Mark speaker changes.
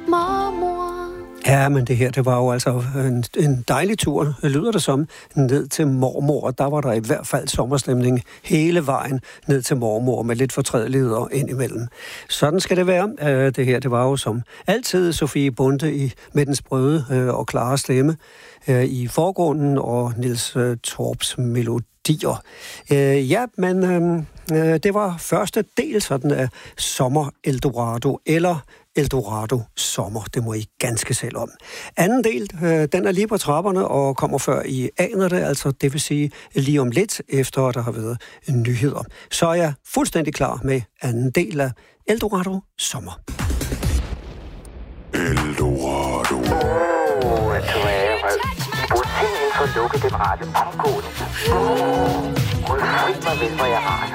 Speaker 1: mormor.
Speaker 2: Ja, men det her, det var jo altså en dejlig tur, lyder det som, ned til mormor. Der var der i hvert fald sommerstemning hele vejen ned til mormor med lidt fortrædeligheder indimellem. Sådan skal det være. Det her, det var jo som altid Sofie Bonde med den sprøde og klare stemme i forgrunden og Niels Torps melodier. Ja, men det var første del sådan af Sommer Eldorado, eller Eldorado Sommer. Det må I ganske selv om. Anden del, den er lige på trapperne og kommer før I aner det, altså det vil sige lige om lidt efter, at der har været nyheder. Så er jeg fuldstændig klar med anden del af Eldorado Sommer.
Speaker 3: Eldorado.
Speaker 4: Butikken får lukket dem rette omgående. Rød fri mig vel, hvor jeg har.